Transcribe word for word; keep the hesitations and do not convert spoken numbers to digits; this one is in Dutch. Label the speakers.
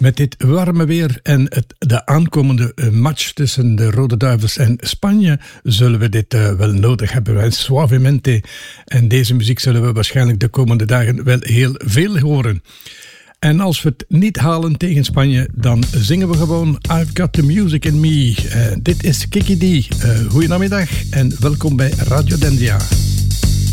Speaker 1: Met dit warme weer en het, de aankomende match tussen de Rode Duivels en Spanje zullen we dit uh, wel nodig hebben. En Suavemente. En deze muziek zullen we waarschijnlijk de komende dagen wel heel veel horen. En als we het niet halen tegen Spanje, dan zingen we gewoon I've Got The Music In Me. Uh, dit is Kiki D. Uh, goedenamiddag en welkom bij Radio Dendia.